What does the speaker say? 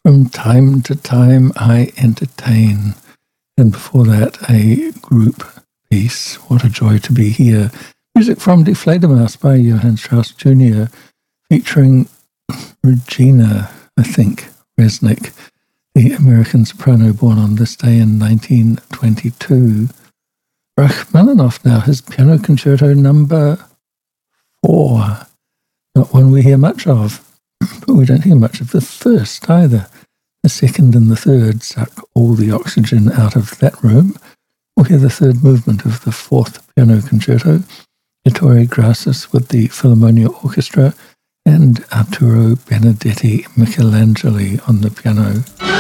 From Time to Time I Entertain. And before that, a group piece, What a Joy to Be Here. Music from Die Fledermaus by Johann Strauss Jr., featuring Regina, I think, Resnick, the American soprano born on this day in 1922. Rachmaninoff now, his Piano Concerto number 4. Not one we hear much of, but we don't hear much of the first either. The second and the third suck all the oxygen out of that room. We'll hear the third movement of the fourth Piano Concerto, Ettore Grassis with the Philharmonia Orchestra, and Arturo Benedetti Michelangeli on the piano.